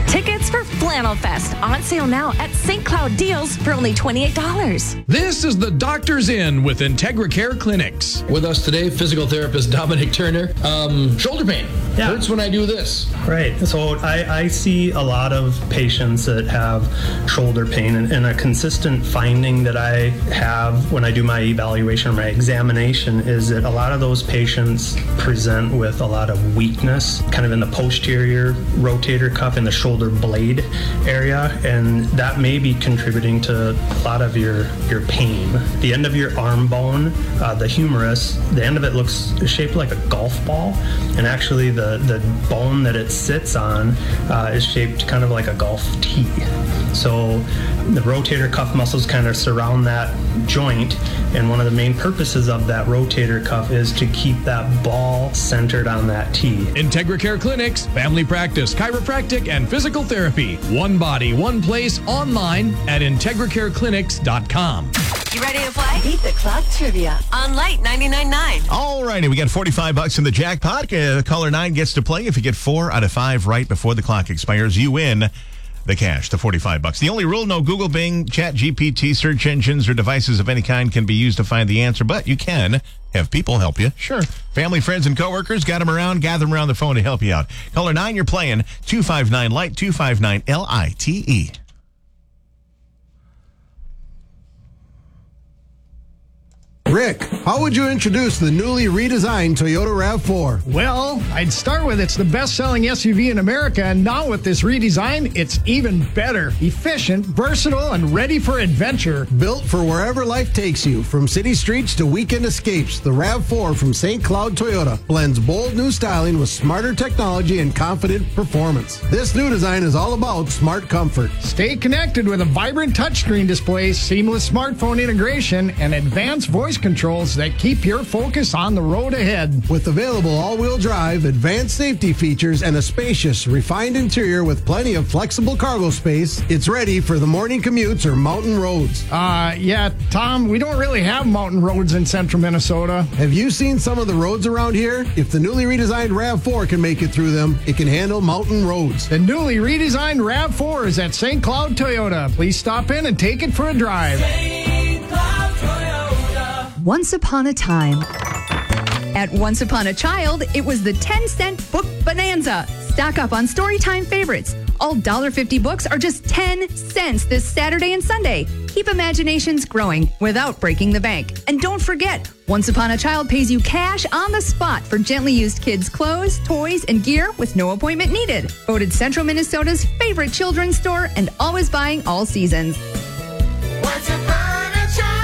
Tickets for Flannel Fest on sale now at St. Cloud Deals for only $28. This is the Doctor's Inn with IntegraCare Clinics. With us today, physical therapist Dominic Turner. Shoulder pain. Yeah. Hurts when I do this. Right. So I see a lot of patients that have shoulder pain, and a consistent finding that I have when I do my evaluation, my examination, is that a lot of those patients present with a lot of weakness, kind of in the posterior rotator cuff in the shoulder blade area, and that may be contributing to a lot of your pain. The end of your arm bone, the humerus, the end of it looks shaped like a golf ball, and actually the bone that it sits on is shaped kind of like a golf tee. So the rotator cuff muscles kind of surround that joint, and one of the main purposes of that rotator cuff is to keep that ball centered on that tee. IntegraCare Clinics, family practice, chiropractic, and physical therapy. One body, one place, online at IntegraCareClinics.com. You ready to play? Beat the Clock Trivia on Light 99.9. All righty, we got $45 in the jackpot. Caller 9 gets to play. If you get 4 out of 5 right before the clock expires, you win the cash, the $45. The only rule, no Google, Bing, Chat, GPT, search engines, or devices of any kind can be used to find the answer, but you can have people help you. Sure. Family, friends, and coworkers, got them around, gather them around the phone to help you out. Caller 9, you're playing 259-LIGHT, 259-LITE. Rick, how would you introduce the newly redesigned Toyota RAV4? Well, I'd start with it's the best-selling SUV in America, and now with this redesign, it's even better. Efficient, versatile, and ready for adventure. Built for wherever life takes you, from city streets to weekend escapes, the RAV4 from St. Cloud Toyota blends bold new styling with smarter technology and confident performance. This new design is all about smart comfort. Stay connected with a vibrant touchscreen display, seamless smartphone integration, and advanced voice controls that keep your focus on the road ahead. With available all-wheel drive, advanced safety features, and a spacious, refined interior with plenty of flexible cargo space, it's ready for the morning commutes or mountain roads. Yeah, Tom, we don't really have mountain roads in central Minnesota. Have you seen some of the roads around here? If the newly redesigned RAV4 can make it through them, it can handle mountain roads. The newly redesigned RAV4 is at St. Cloud Toyota. Please stop in and take it for a drive. Once upon a time. At Once Upon a Child, it was the 10-cent book bonanza. Stock up on Storytime favorites. All $1.50 books are just 10 cents this Saturday and Sunday. Keep imaginations growing without breaking the bank. And don't forget, Once Upon a Child pays you cash on the spot for gently used kids' clothes, toys, and gear with no appointment needed. Voted Central Minnesota's favorite children's store and always buying all seasons. Once Upon a Child.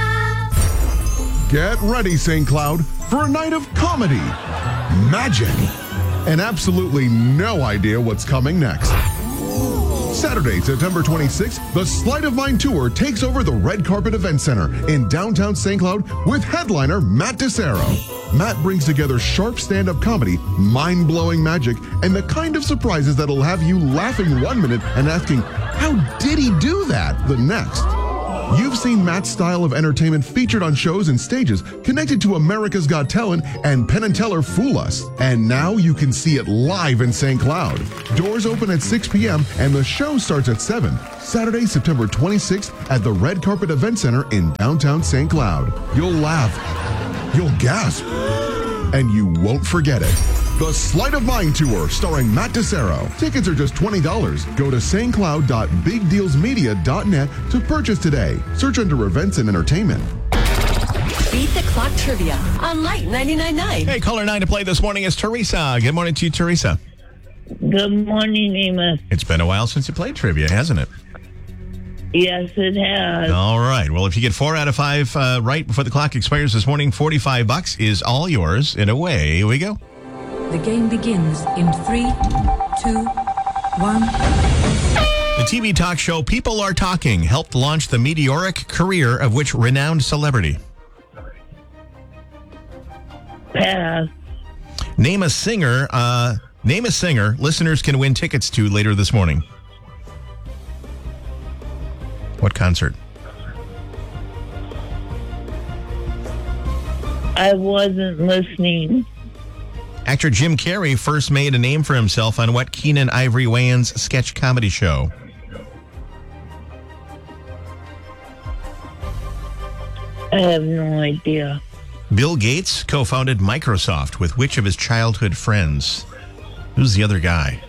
Get ready, St. Cloud, for a night of comedy, magic, and absolutely no idea what's coming next. Saturday, September 26th, the Sleight of Mind Tour takes over the Red Carpet Event Center in downtown St. Cloud with headliner Matt DeSero. Matt brings together sharp stand-up comedy, mind-blowing magic, and the kind of surprises that'll have you laughing one minute and asking, how did he do that, the next? You've seen Matt's style of entertainment featured on shows and stages connected to America's Got Talent and Penn & Teller Fool Us. And now you can see it live in St. Cloud. Doors open at 6 p.m. and the show starts at 7. Saturday, September 26th at the Red Carpet Event Center in downtown St. Cloud. You'll laugh, you'll gasp, and you won't forget it. The Sleight of Mind Tour, starring Matt DeSero. Tickets are just $20. Go to stcloud.bigdealsmedia.net to purchase today. Search under events and entertainment. Beat the Clock Trivia on Light 99.9. Hey, caller 9 to play this morning is Teresa. Good morning to you, Teresa. Good morning, Amos. It's been a while since you played trivia, hasn't it? Yes, it has. All right. Well, if you get 4 out of 5 right before the clock expires this morning, $45 is all yours. And away we go. The game begins in 3, 2, 1. The TV talk show People Are Talking helped launch the meteoric career of which renowned celebrity? Pass. Name a singer. Listeners can win tickets to later this morning. What concert? I wasn't listening. Actor Jim Carrey first made a name for himself on what Keenen Ivory Wayans sketch comedy show? I have no idea. Bill Gates co-founded Microsoft with which of his childhood friends? Who's the other guy?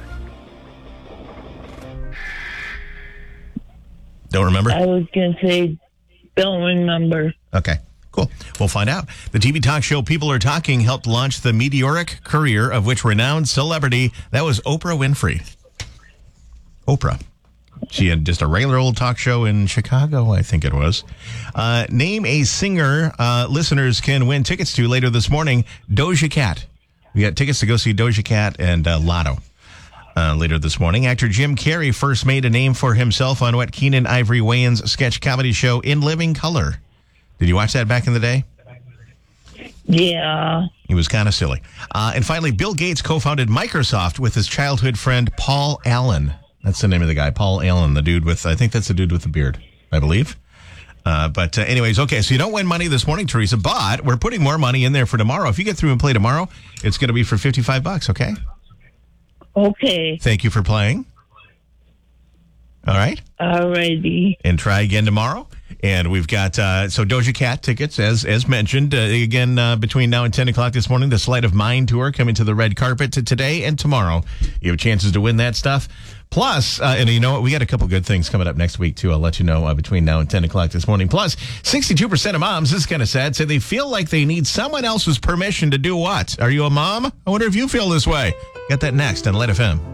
Don't remember? I was going to say, don't remember. Okay, cool. We'll find out. The TV talk show People Are Talking helped launch the meteoric career of which renowned celebrity? That was Oprah Winfrey. Oprah. She had just a regular old talk show in Chicago, I think it was. Name a singer listeners can win tickets to later this morning. Doja Cat. We got tickets to go see Doja Cat and Lotto later this morning. Actor Jim Carrey first made a name for himself on what Keenen Ivory Wayans sketch comedy show In Living Color. Did you watch that back in the day? Yeah. He was kind of silly. And finally, Bill Gates co-founded Microsoft with his childhood friend Paul Allen. That's the name of the guy, Paul Allen, the dude with, I think that's the dude with the beard, I believe. But anyways, okay, so you don't win money this morning, Teresa, but we're putting more money in there for tomorrow. If you get through and play tomorrow, it's going to be for $55, okay? Okay. Thank you for playing. All right. Alrighty. And try again tomorrow. And we've got, so Doja Cat tickets, as mentioned, again, between now and 10 o'clock this morning, the Sleight of Mind tour coming to the red carpet today and tomorrow. You have chances to win that stuff. Plus, and you know what, we got a couple good things coming up next week, too. I'll let you know between now and 10 o'clock this morning. Plus, 62% of moms, this is kind of sad, say they feel like they need someone else's permission to do what? Are you a mom? I wonder if you feel this way. Got that next on Light FM.